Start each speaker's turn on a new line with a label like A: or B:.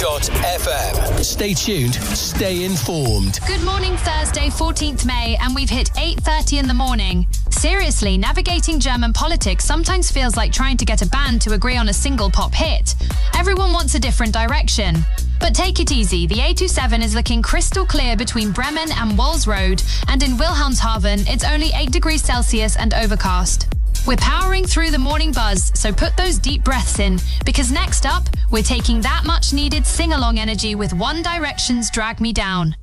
A: Stay tuned, stay informed.
B: Good morning, Thursday, 14th May, and we've hit 8:30 in the morning. Seriously, navigating German politics sometimes feels like trying to get a band to agree on a single pop hit. Everyone wants a different direction. But take it easy, the A27 is looking crystal clear between Bremen and Walls Road, and in Wilhelmshaven, it's only 8 degrees Celsius and overcast. We're powering through the morning buzz, so put those deep breaths in, because next up, we're taking that much needed sing-along energy with One Direction's Drag Me Down.